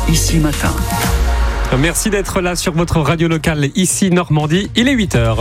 Ici Matin. Merci d'être là sur votre radio locale ici Normandie. Il est 8h.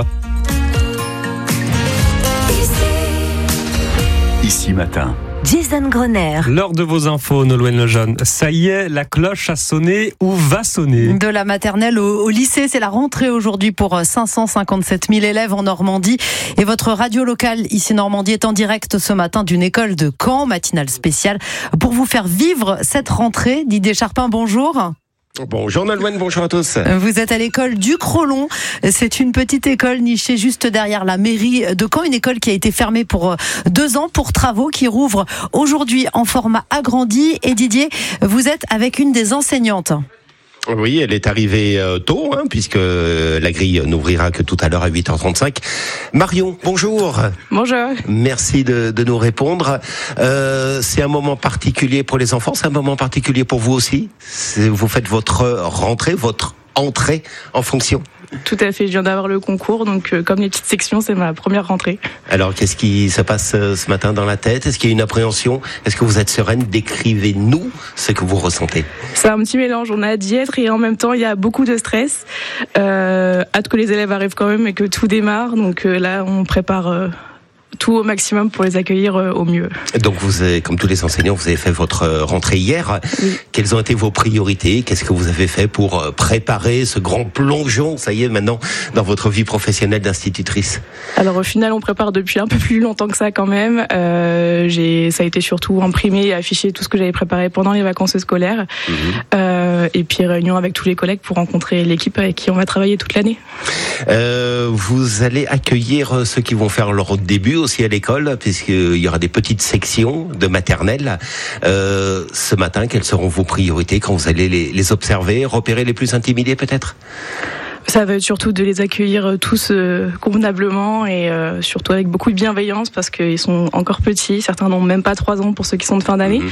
Ici Matin. Jason Grenier. L'heure de vos infos, Nolwenn Lejeune. Ça y est, la cloche a sonné ou va sonner. De la maternelle au lycée, c'est la rentrée aujourd'hui pour 557 000 élèves en Normandie. Et votre radio locale ici Normandie est en direct ce matin d'une école de Caen, matinale spéciale, pour vous faire vivre cette rentrée. Didier Charpin, bonjour. Bonjour Nolwenn, bonjour à tous. Vous êtes à l'école du Crolon. C'est une petite école nichée juste derrière la mairie de Caen, une école qui a été fermée pour 2 ans pour travaux, qui rouvre aujourd'hui en format agrandi. Et Didier, vous êtes avec une des enseignantes. Oui, elle est arrivée tôt, puisque la grille n'ouvrira que tout à l'heure à 8h35. Marion, bonjour. Bonjour. Merci de nous répondre. C'est un moment particulier pour les enfants, c'est un moment particulier pour vous aussi. Vous faites votre rentrée, votre entrée en fonction. Tout à fait, je viens d'avoir le concours, donc comme les petites sections, c'est ma première rentrée. Alors, qu'est-ce qui se passe ce matin dans la tête? Est-ce qu'il y a une appréhension? Est-ce que vous êtes sereine? Décrivez-nous ce que vous ressentez. C'est un petit mélange, on a hâte d'y être et en même temps, il y a beaucoup de stress. Hâte que les élèves arrivent quand même et que tout démarre, donc là, on prépare tout au maximum pour les accueillir au mieux. Donc vous avez, comme tous les enseignants, vous avez fait votre rentrée hier. Oui. Quelles ont été vos priorités? Qu'est-ce que vous avez fait pour préparer ce grand plongeon, ça y est, maintenant, dans votre vie professionnelle d'institutrice? Alors au final, on prépare depuis un peu plus longtemps que ça quand même. Ça a été surtout imprimer et afficher tout ce que j'avais préparé pendant les vacances scolaires. Et puis réunion avec tous les collègues pour rencontrer l'équipe avec qui on va travailler toute l'année. Vous allez accueillir ceux qui vont faire leur début aussi à l'école, puisqu'il y aura des petites sections de maternelle. Ce matin, quelles seront vos priorités quand vous allez les observer, repérer les plus intimidés peut-être? Ça va être surtout de les accueillir tous convenablement et surtout avec beaucoup de bienveillance parce qu'ils sont encore petits. Certains n'ont même pas 3 ans pour ceux qui sont de fin d'année.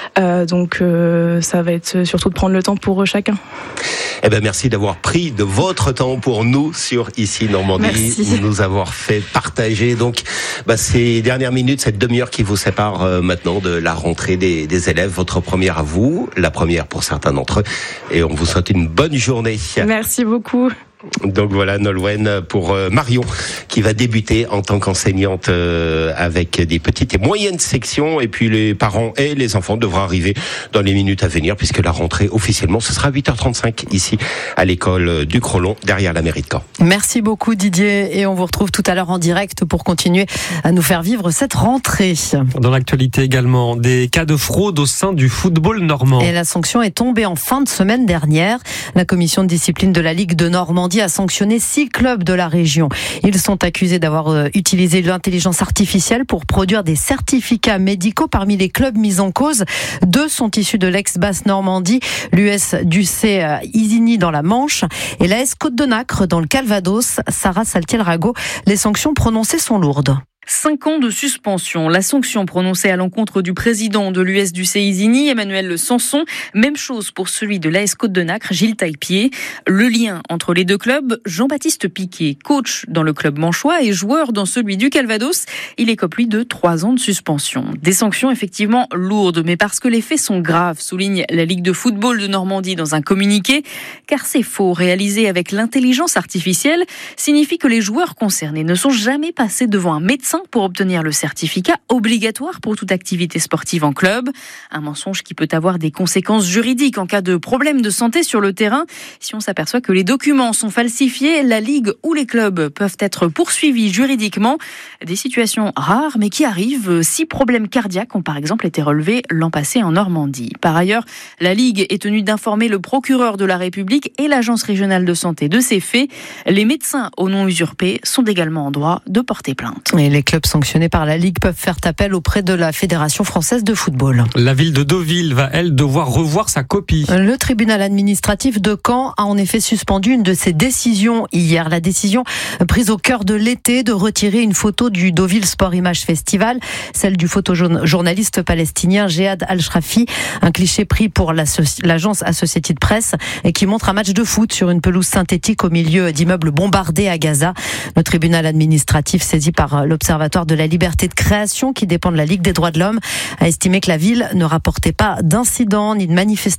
Donc ça va être surtout de prendre le temps pour chacun. Eh ben merci d'avoir pris de votre temps pour nous sur Ici Normandie. Merci. Nous avoir fait partager donc ces dernières minutes, cette demi-heure qui vous sépare maintenant de la rentrée des élèves. Votre première à vous, la première pour certains d'entre eux. Et on vous souhaite une bonne journée. Merci beaucoup. Donc voilà Nolwenn pour Marion qui va débuter en tant qu'enseignante avec des petites et moyennes sections, et puis les parents et les enfants devront arriver dans les minutes à venir puisque la rentrée officiellement ce sera 8h35 ici à l'école du Crolon derrière la mairie de Caen. Merci beaucoup Didier et on vous retrouve tout à l'heure en direct pour continuer à nous faire vivre cette rentrée. Dans l'actualité également, des cas de fraude au sein du football normand. Et la sanction est tombée en fin de semaine dernière. La commission de discipline de la Ligue de Normandie a sanctionné 6 clubs de la région. Ils sont accusés d'avoir utilisé l'intelligence artificielle pour produire des certificats médicaux. Parmi les clubs mis en cause, 2 sont issus de l'ex-Basse-Normandie, l'US Ducé Isigny dans la Manche et l'AS Côte-de-Nacre dans le Calvados. Sarah Saltiel-Rago, les sanctions prononcées sont lourdes. 5 ans de suspension. La sanction prononcée à l'encontre du président de l'US Ducé Isigny, Emmanuel Sanson. Même chose pour celui de l'AS Côte-de-Nacre, Gilles Taillepied. Le lien entre les 2 clubs, Jean-Baptiste Piquet, coach dans le club manchois et joueur dans celui du Calvados, il écope lui de 3 ans de suspension. Des sanctions effectivement lourdes, mais parce que les faits sont graves, souligne la Ligue de football de Normandie dans un communiqué, car ces faux réalisés avec l'intelligence artificielle signifient que les joueurs concernés ne sont jamais passés devant un médecin pour obtenir le certificat obligatoire pour toute activité sportive en club. Un mensonge qui peut avoir des conséquences juridiques en cas de problème de santé sur le terrain. Si on s'aperçoit que les documents sont falsifiés, la Ligue ou les clubs peuvent être poursuivis juridiquement. Des situations rares mais qui arrivent. 6 problèmes cardiaques ont par exemple été relevés l'an passé en Normandie. Par ailleurs, la Ligue est tenue d'informer le procureur de la République et l'Agence régionale de santé de ces faits. Les médecins au nom usurpé sont également en droit de porter plainte. Et les clubs sanctionnés par la Ligue peuvent faire appel auprès de la Fédération française de football. La ville de Deauville va, elle, devoir revoir sa copie. Le tribunal administratif de Caen a en effet suspendu une de ses décisions hier. La décision prise au cœur de l'été de retirer une photo du Deauville Sport Image Festival, celle du photojournaliste palestinien Jehad Al-Shrafi, un cliché pris pour l'agence Associated Press et qui montre un match de foot sur une pelouse synthétique au milieu d'immeubles bombardés à Gaza. Le tribunal administratif saisi par l'Observatoire de la liberté de création qui dépend de la Ligue des droits de l'homme a estimé que la ville ne rapportait pas d'incidents ni de manifestations